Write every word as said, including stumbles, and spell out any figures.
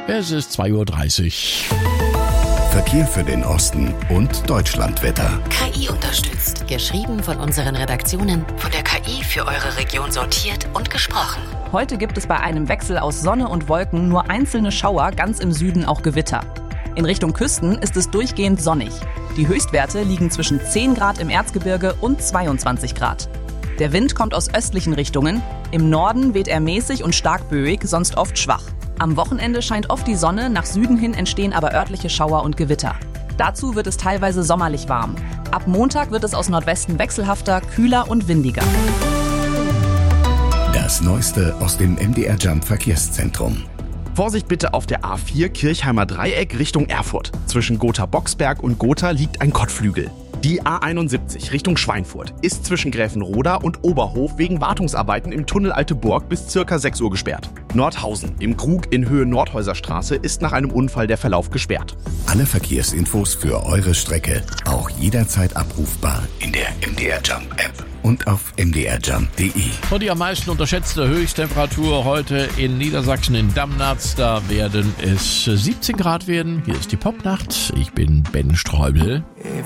Es ist zwei Uhr dreißig. Verkehr für den Osten und Deutschlandwetter. K I unterstützt. Geschrieben von unseren Redaktionen, von der K I für eure Region sortiert und gesprochen. Heute gibt es bei einem Wechsel aus Sonne und Wolken nur einzelne Schauer, ganz im Süden auch Gewitter. In Richtung Küsten ist es durchgehend sonnig. Die Höchstwerte liegen zwischen zehn Grad im Erzgebirge und zweiundzwanzig Grad. Der Wind kommt aus östlichen Richtungen. Im Norden weht er mäßig und stark böig, sonst oft schwach. Am Wochenende scheint oft die Sonne, nach Süden hin entstehen aber örtliche Schauer und Gewitter. Dazu wird es teilweise sommerlich warm. Ab Montag wird es aus Nordwesten wechselhafter, kühler und windiger. Das Neueste aus dem M D R Jump Verkehrszentrum. Vorsicht bitte auf der A vier Kirchheimer Dreieck Richtung Erfurt. Zwischen Gotha-Boxberg und Gotha liegt ein Kotflügel. Die A einundsiebzig Richtung Schweinfurt ist zwischen Gräfenroda und Oberhof wegen Wartungsarbeiten im Tunnel Alte Burg bis circa sechs Uhr gesperrt. Nordhausen im Krug in Höhe Nordhäuserstraße ist nach einem Unfall der Verlauf gesperrt. Alle Verkehrsinfos für eure Strecke auch jederzeit abrufbar in der M D R Jump App und auf m d r jump punkt d e. Und die am meisten unterschätzte Höchsttemperatur heute in Niedersachsen in Damnatz. Da werden es siebzehn Grad werden. Hier ist die Popnacht. Ich bin Ben Streubel.